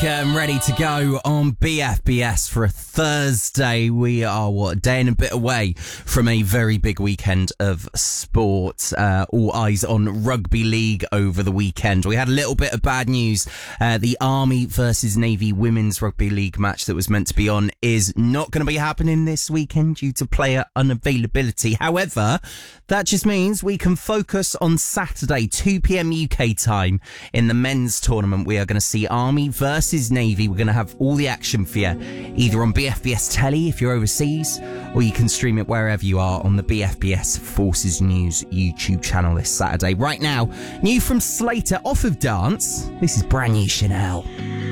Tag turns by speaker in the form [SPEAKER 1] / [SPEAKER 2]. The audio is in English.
[SPEAKER 1] and ready to go on BFBS for a Thursday. We are, a day and a bit away from a very big weekend of sport. All eyes on rugby league over the weekend. We had a little bit of bad news. The Army versus Navy women's rugby league match that was meant to be on is not going to be happening this weekend due to player unavailability. However, that just means we can focus on Saturday, 2 p.m. UK time in the men's tournament. We are going to see Army versus Navy. We're going to have all the action for you, either on BFBS Telly if you're overseas, or you can stream it wherever you are on the BFBS Forces News YouTube channel this Saturday. Right now, new from Slater, off of Dance, this is brand new Chanel.